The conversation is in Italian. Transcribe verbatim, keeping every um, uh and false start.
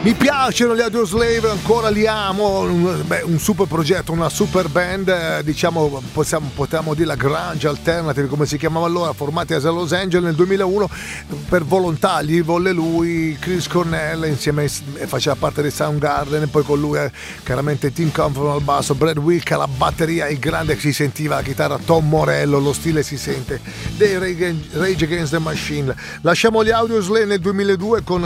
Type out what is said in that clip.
Mi piacciono gli Audioslave, ancora li amo. Beh, un super progetto, una super band, eh, diciamo, possiamo, potremmo dire la grunge alternative, come si chiamava allora, formati a Los Angeles nel duemilauno per volontà. Gli volle lui, Chris Cornell, insieme e faceva parte dei Soundgarden, e poi con lui eh, chiaramente Tim Comfort al basso, Brad Wilk alla batteria, il grande, si sentiva la chitarra, Tom Morello, lo stile si sente, dei Rage Against the Machine. Lasciamo gli Audioslave nel duemiladue con